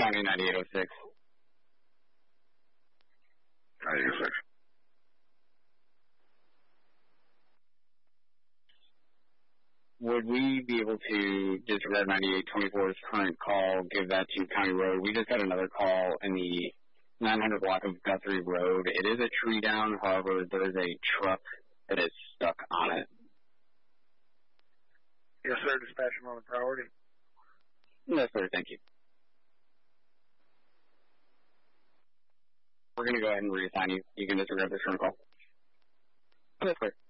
County 9806. 9806. Would we be able to disregard 9824's current call, give that to County Road? We just got another call in the 900 block of Guthrie Road. It is a tree down, however, there is a truck that is stuck on it. Yes, sir. Dispatch him on the priority. Yes, sir. Thank you. We're going to go ahead and reassign you. You can disregard this current call. Yes, sir.